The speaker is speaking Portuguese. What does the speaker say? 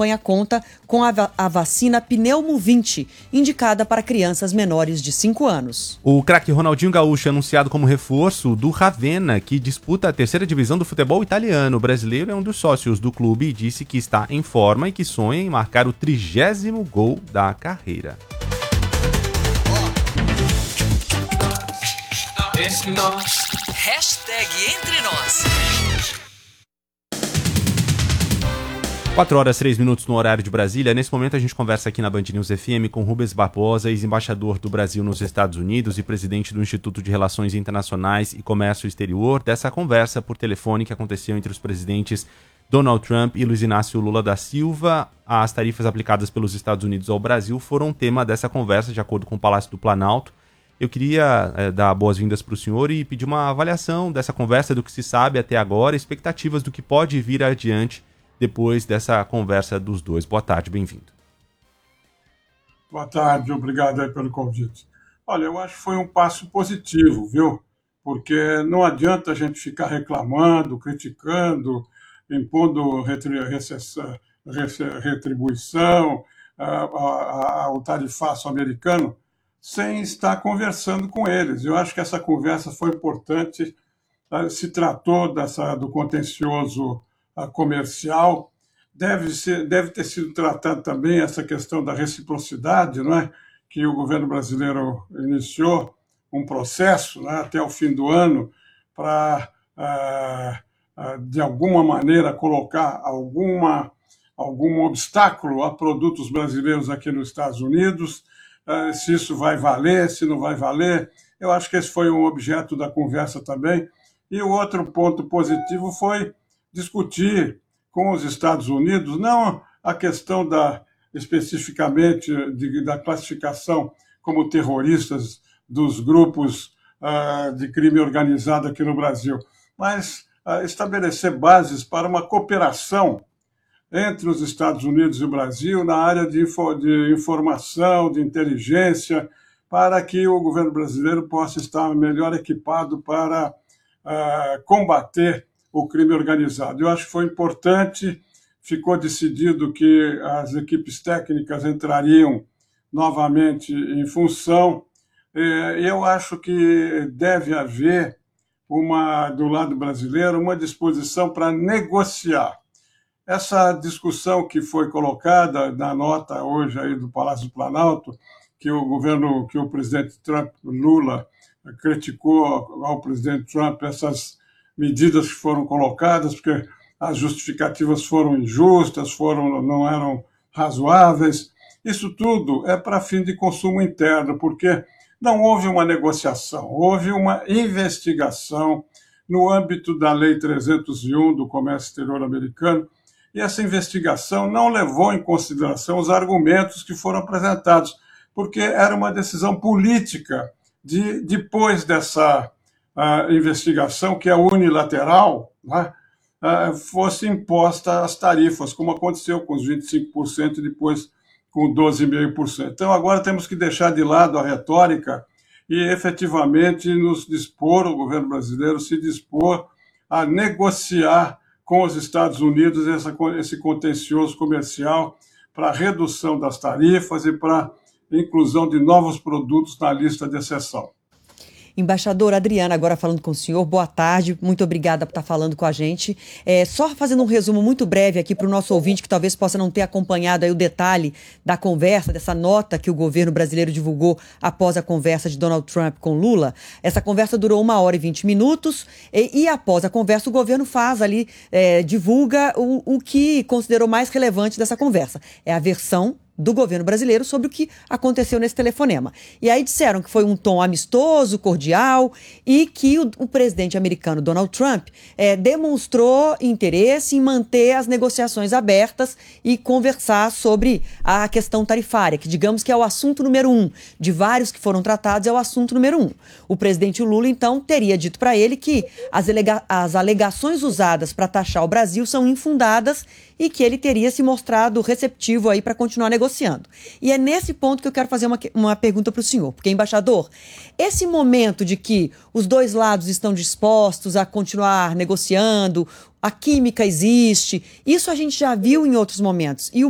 campanha conta com a vacina Pneumo 20, indicada para crianças menores de 5 anos. O craque Ronaldinho Gaúcho é anunciado como reforço do Ravenna, que disputa a terceira divisão do futebol italiano. O brasileiro é um dos sócios do clube e disse que está em forma e que sonha em marcar o 30º gol da carreira. Hashtag Entre Nós. 4h03 no horário de Brasília. Nesse momento a gente conversa aqui na Band News FM com Rubens Barbosa, ex-embaixador do Brasil nos Estados Unidos e presidente do Instituto de Relações Internacionais e Comércio Exterior, dessa conversa por telefone que aconteceu entre os presidentes Donald Trump e Luiz Inácio Lula da Silva. As tarifas aplicadas pelos Estados Unidos ao Brasil foram tema dessa conversa, de acordo com o Palácio do Planalto. Eu queria dar boas-vindas para o senhor e pedir uma avaliação dessa conversa, do que se sabe até agora, expectativas do que pode vir adiante depois dessa conversa dos dois. Boa tarde, bem-vindo. Boa tarde, obrigado aí pelo convite. Olha, eu acho que foi um passo positivo, viu? Porque não adianta a gente ficar reclamando, criticando, impondo retribuição ao tarifaço americano, sem estar conversando com eles. Eu acho que essa conversa foi importante, se tratou do contencioso comercial, deve ter sido tratada também essa questão da reciprocidade, não é? Que o governo brasileiro iniciou um processo, né, até o fim do ano para, de alguma maneira, colocar algum obstáculo a produtos brasileiros aqui nos Estados Unidos. Se isso vai valer, se não vai valer. Eu acho que esse foi um objeto da conversa também. E o outro ponto positivo foi discutir com os Estados Unidos, não a questão especificamente da classificação como terroristas dos grupos de crime organizado aqui no Brasil, mas estabelecer bases para uma cooperação entre os Estados Unidos e o Brasil na área de informação, de inteligência, para que o governo brasileiro possa estar melhor equipado para combater o crime organizado. Eu acho que foi importante, ficou decidido que as equipes técnicas entrariam novamente em função. Eu acho que deve haver, do lado brasileiro, uma disposição para negociar. Essa discussão que foi colocada na nota hoje aí do Palácio do Planalto, que o presidente Lula criticou ao presidente Trump essas medidas que foram colocadas, porque as justificativas foram injustas, não eram razoáveis. Isso tudo é para fim de consumo interno, porque não houve uma negociação, houve uma investigação no âmbito da Lei 301 do Comércio Exterior americano, e essa investigação não levou em consideração os argumentos que foram apresentados, porque era uma decisão política depois dessa investigação, que é unilateral, né, fosse imposta as tarifas, como aconteceu com os 25% e depois com 12,5%. Então, agora temos que deixar de lado a retórica e, efetivamente, o governo brasileiro se dispor a negociar com os Estados Unidos esse contencioso comercial para redução das tarifas e para inclusão de novos produtos na lista de exceção. Embaixador Adriana, agora falando com o senhor, boa tarde, muito obrigada por estar falando com a gente. Só fazendo um resumo muito breve aqui para o nosso ouvinte, que talvez possa não ter acompanhado aí o detalhe da conversa, dessa nota que o governo brasileiro divulgou após a conversa de Donald Trump com Lula. Essa conversa durou 1h20 e após a conversa o governo faz ali, divulga o que considerou mais relevante dessa conversa. É a versão do governo brasileiro sobre o que aconteceu nesse telefonema. E aí disseram que foi um tom amistoso, cordial, e que o presidente americano Donald Trump demonstrou interesse em manter as negociações abertas e conversar sobre a questão tarifária, que digamos que é o assunto número 1, de vários que foram tratados, é o assunto número 1. O presidente Lula, então, teria dito para ele que as alegações usadas para taxar o Brasil são infundadas e que ele teria se mostrado receptivo aí para continuar negociando. E é nesse ponto que eu quero fazer uma pergunta para o senhor, porque, embaixador, esse momento de que os dois lados estão dispostos a continuar negociando, a química existe, isso a gente já viu em outros momentos, e o